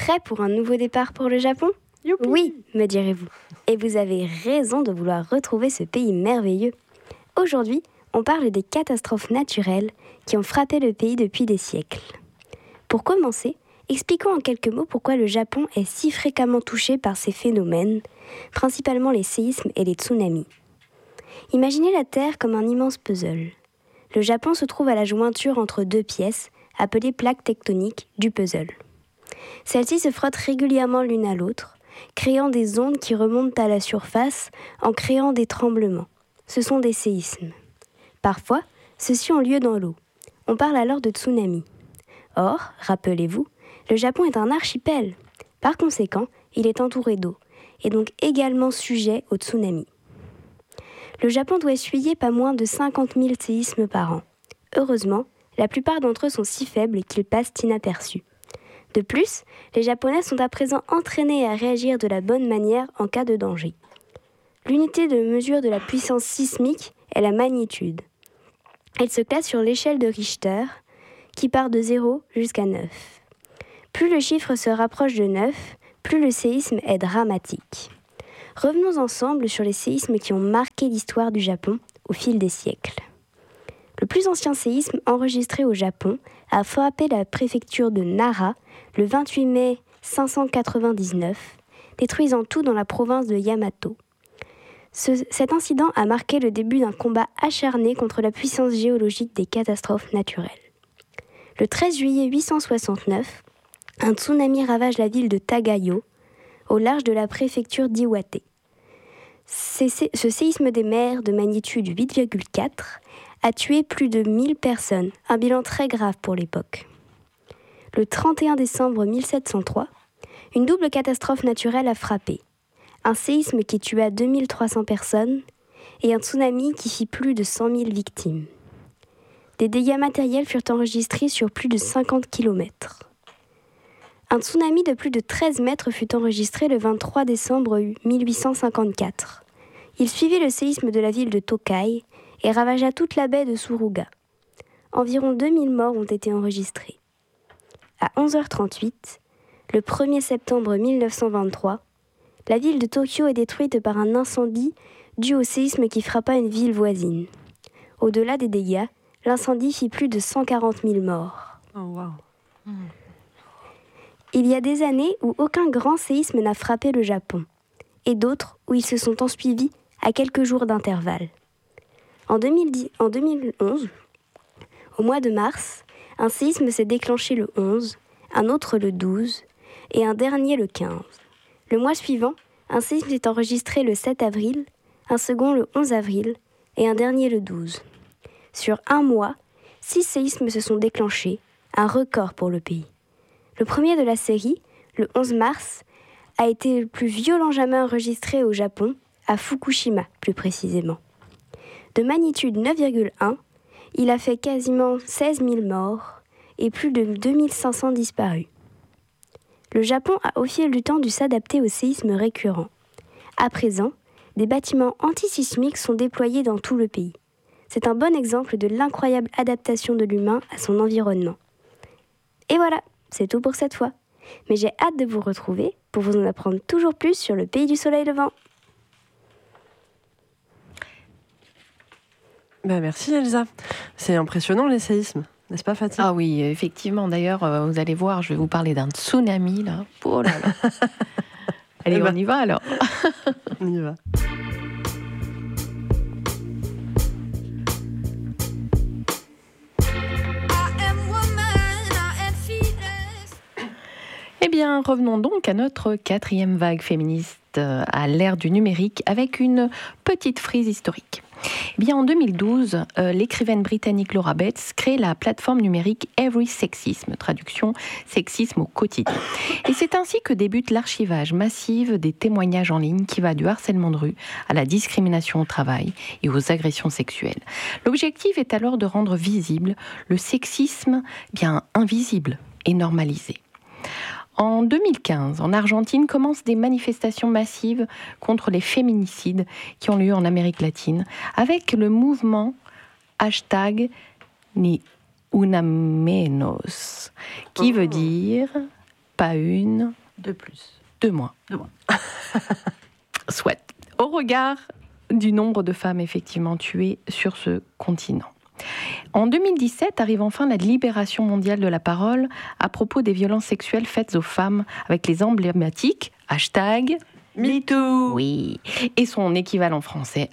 Prêt pour un nouveau départ pour le Japon ? Youpi. Oui, me direz-vous. Et vous avez raison de vouloir retrouver ce pays merveilleux. Aujourd'hui, on parle des catastrophes naturelles qui ont frappé le pays depuis des siècles. Pour commencer, expliquons en quelques mots pourquoi le Japon est si fréquemment touché par ces phénomènes, principalement les séismes et les tsunamis. Imaginez la Terre comme un immense puzzle. Le Japon se trouve à la jointure entre deux pièces, appelées plaques tectoniques du puzzle. Celles-ci se frottent régulièrement l'une à l'autre, créant des ondes qui remontent à la surface en créant des tremblements. Ce sont des séismes. Parfois, ceux-ci ont lieu dans l'eau. On parle alors de tsunami. Or, rappelez-vous, le Japon est un archipel. Par conséquent, il est entouré d'eau, et donc également sujet au tsunami. Le Japon doit essuyer pas moins de 50 000 séismes par an. Heureusement, la plupart d'entre eux sont si faibles qu'ils passent inaperçus. De plus, les Japonais sont à présent entraînés à réagir de la bonne manière en cas de danger. L'unité de mesure de la puissance sismique est la magnitude. Elle se classe sur l'échelle de Richter, qui part de 0 jusqu'à 9. Plus le chiffre se rapproche de 9, plus le séisme est dramatique. Revenons ensemble sur les séismes qui ont marqué l'histoire du Japon au fil des siècles. Le plus ancien séisme enregistré au Japon a frappé la préfecture de Nara le 28 mai 599, détruisant tout dans la province de Yamato. Cet incident a marqué le début d'un combat acharné contre la puissance géologique des catastrophes naturelles. Le 13 juillet 869, un tsunami ravage la ville de Tagayo, au large de la préfecture d'Iwate. Ce séisme des mers de magnitude 8,4 a tué plus de 1000 personnes, un bilan très grave pour l'époque. Le 31 décembre 1703, une double catastrophe naturelle a frappé. Un séisme qui tua 2300 personnes et un tsunami qui fit plus de 100 000 victimes. Des dégâts matériels furent enregistrés sur plus de 50 km. Un tsunami de plus de 13 mètres fut enregistré le 23 décembre 1854. Il suivit le séisme de la ville de Tokai et ravagea toute la baie de Suruga. Environ 2000 morts ont été enregistrés. À 11h38, le 1er septembre 1923, la ville de Tokyo est détruite par un incendie dû au séisme qui frappa une ville voisine. Au-delà des dégâts, l'incendie fit plus de 140 000 morts. Oh, wow. Il y a des années où aucun grand séisme n'a frappé le Japon, et d'autres où ils se sont ensuivis à quelques jours d'intervalle. En 2011, au mois de mars, un séisme s'est déclenché le 11, un autre le 12 et un dernier le 15. Le mois suivant, un séisme s'est enregistré le 7 avril, un second le 11 avril et un dernier le 12. Sur un mois, 6 séismes se sont déclenchés, un record pour le pays. Le premier de la série, le 11 mars, a été le plus violent jamais enregistré au Japon, à Fukushima plus précisément. De magnitude 9,1, il a fait quasiment 16 000 morts et plus de 2500 disparus. Le Japon a au fil du temps dû s'adapter aux séismes récurrents. À présent, des bâtiments antisismiques sont déployés dans tout le pays. C'est un bon exemple de l'incroyable adaptation de l'humain à son environnement. Et voilà, c'est tout pour cette fois. Mais j'ai hâte de vous retrouver pour vous en apprendre toujours plus sur le pays du soleil levant. Merci Elsa. C'est impressionnant les séismes, n'est-ce pas Fatih ? Ah oui, effectivement. D'ailleurs, vous allez voir, je vais vous parler d'un tsunami là. Oh là là. Allez, on y va alors. On y va. Eh bien, revenons donc à notre 4e vague féministe à l'ère du numérique avec une petite frise historique. Eh bien, en 2012, l'écrivaine britannique Laura Bates crée la plateforme numérique Every Sexism, traduction sexisme au quotidien. Et c'est ainsi que débute l'archivage massif des témoignages en ligne qui va du harcèlement de rue à la discrimination au travail et aux agressions sexuelles. L'objectif est alors de rendre visible le sexisme bien invisible et normalisé. En 2015, en Argentine, commencent des manifestations massives contre les féminicides qui ont lieu en Amérique latine, avec le mouvement #Ni Una Menos, qui veut dire pas une, De plus. deux moins. Soit. Au regard du nombre de femmes effectivement tuées sur ce continent. En 2017 arrive enfin la libération mondiale de la parole à propos des violences sexuelles faites aux femmes avec les emblématiques #MeToo. Oui. Et son équivalent français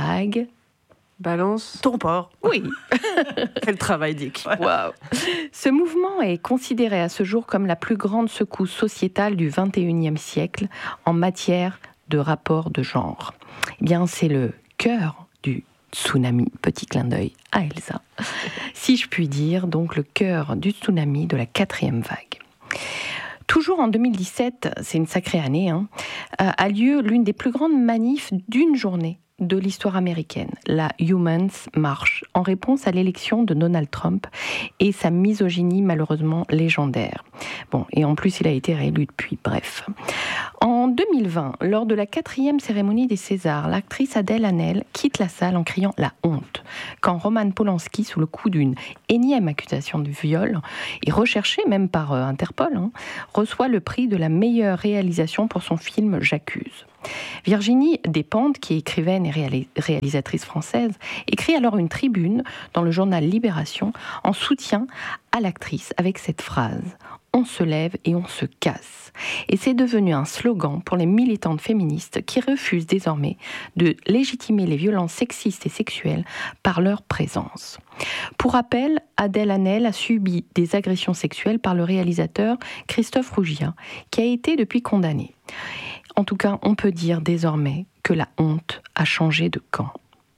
Balance. Ton porc. Oui. Quel travail d'équipe. Wow. Ce mouvement est considéré à ce jour comme la plus grande secousse sociétale du XXIe siècle en matière de rapport de genre. Eh bien, c'est le cœur du tsunami, petit clin d'œil à Elsa, si je puis dire, donc le cœur du tsunami de la 4e vague. Toujours en 2017, c'est une sacrée année, a lieu l'une des plus grandes manifs d'une journée de l'histoire américaine, la Women's March, en réponse à l'élection de Donald Trump et sa misogynie malheureusement légendaire. Bon, et en plus, il a été réélu depuis, bref. En 2020, lors de la 4e cérémonie des Césars, l'actrice Adèle Haenel quitte la salle en criant « la honte » quand Roman Polanski, sous le coup d'une énième accusation de viol, et recherché même par Interpol, reçoit le prix de la meilleure réalisation pour son film « J'accuse ». Virginie Despentes, qui est écrivaine et réalisatrice française, écrit alors une tribune dans le journal Libération en soutien à l'actrice avec cette phrase « On se lève et on se casse ». Et c'est devenu un slogan pour les militantes féministes qui refusent désormais de légitimer les violences sexistes et sexuelles par leur présence. Pour rappel, Adèle Haenel a subi des agressions sexuelles par le réalisateur Christophe Rougiat, qui a été depuis condamné. En tout cas, on peut dire désormais que la honte a changé de camp.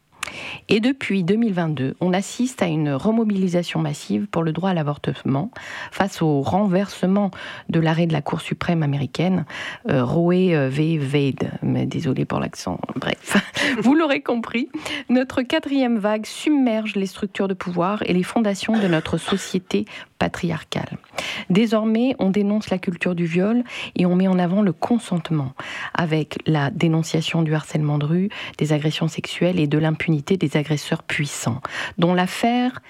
Et depuis 2022, on assiste à une remobilisation massive pour le droit à l'avortement face au renversement de l'arrêt de la Cour suprême américaine, Roe v. Wade. Mais désolé pour l'accent, bref. Vous l'aurez compris, notre 4e vague submerge les structures de pouvoir et les fondations de notre société patriarcale. Désormais, on dénonce la culture du viol et on met en avant le consentement avec la dénonciation du harcèlement de rue, des agressions sexuelles et de l'impunité des agresseurs puissants, dont l'affaire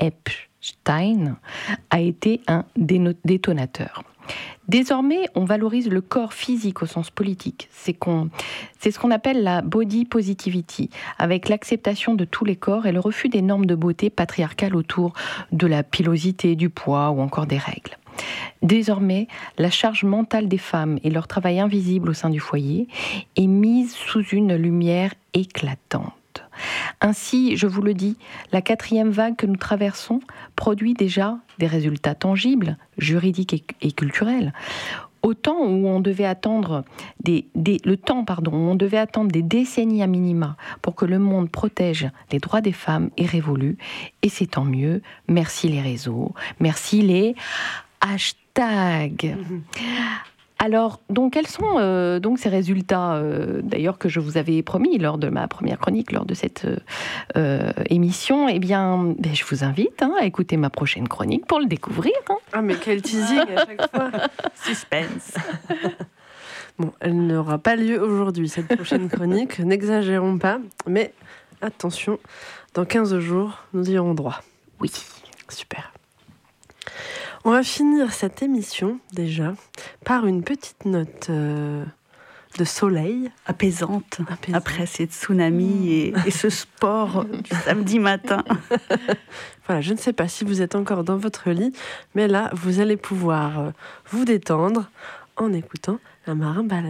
Epstein a été un détonateur. Désormais, on valorise le corps physique au sens politique. C'est ce qu'on appelle la body positivity, avec l'acceptation de tous les corps et le refus des normes de beauté patriarcales autour de la pilosité, du poids ou encore des règles. Désormais, la charge mentale des femmes et leur travail invisible au sein du foyer est mise sous une lumière éclatante. Ainsi, je vous le dis, la 4e vague que nous traversons produit déjà des résultats tangibles, juridiques et culturels. Au temps où on devait attendre des décennies à minima pour que le monde protège les droits des femmes est révolu, et c'est tant mieux. Merci les réseaux, merci les hashtags. Alors, donc, quels sont donc ces résultats, d'ailleurs, que je vous avais promis lors de ma première chronique, lors de cette émission? Eh bien, je vous invite à écouter ma prochaine chronique pour le découvrir. Ah, mais quel teasing à chaque fois. Suspense. Bon, elle n'aura pas lieu aujourd'hui, cette prochaine chronique. N'exagérons pas, mais attention, dans 15 jours, nous y aurons droit. Oui. Super. On va finir cette émission, déjà, par une petite note de soleil. Apaisante. Après ces tsunamis et ce sport du samedi matin. Voilà, je ne sais pas si vous êtes encore dans votre lit, mais là, vous allez pouvoir vous détendre en écoutant un marin balade.